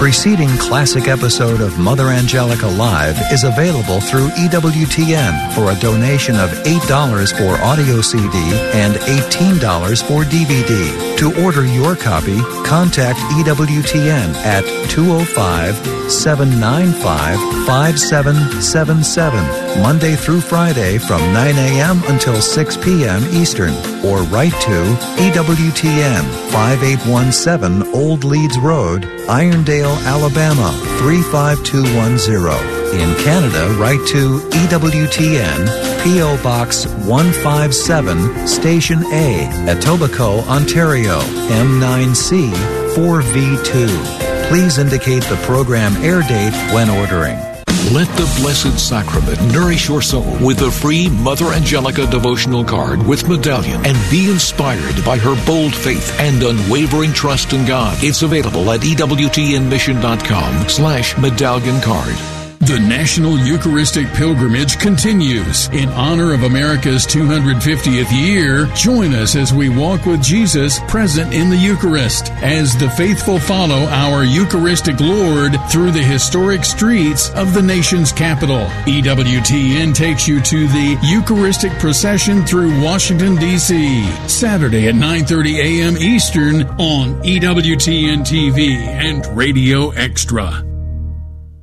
preceding classic episode of Mother Angelica Live is available through EWTN for a donation of $8 for audio CD and $18 for DVD. To order your copy, contact EWTN at 205-795-5777, Monday through Friday from 9 a.m. until 6 p.m. Eastern, or write to EWTN 5817 Old Leeds Road, Irondale, Alabama 35210. In Canada, write to EWTN, P.O. Box 157, Station A, Etobicoke, Ontario, M9C 4V2. Please indicate the program air date when ordering. Let the Blessed Sacrament nourish your soul with the free Mother Angelica devotional card with medallion, and be inspired by her bold faith and unwavering trust in God. It's available at EWTNmission.com/medallion card. The National Eucharistic Pilgrimage continues. In honor of America's 250th year, join us as we walk with Jesus present in the Eucharist, as the faithful follow our Eucharistic Lord through the historic streets of the nation's capital. EWTN takes you to the Eucharistic procession through Washington, D.C., Saturday at 9:30 a.m. Eastern on EWTN TV and Radio Extra.